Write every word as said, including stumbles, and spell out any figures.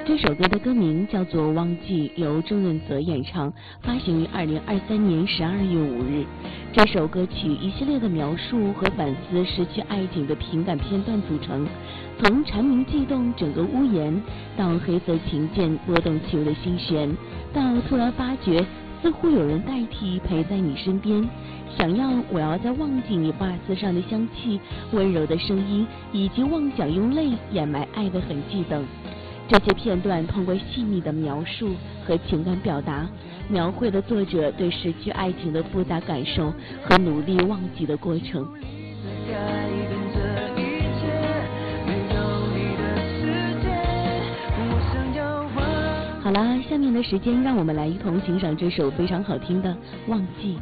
这首歌的歌名叫做《忘记》，由郑润泽演唱，发行于二零二三年十二月五日。这首歌曲一系列的描述和反思失去爱情的情感片段组成，从蝉鸣悸动整个屋檐，到黑色琴键拨动起舞的心弦，到突然发觉似乎有人代替陪在你身边，想要我要再忘记你发丝上的香气、温柔的声音，以及妄想用泪掩埋爱的痕迹等。这些片段通过细腻的描述和情感表达，描绘了作者对失去爱情的复杂感受和努力忘记的过程。好啦，下面的时间让我们来一同欣赏这首非常好听的《忘记》。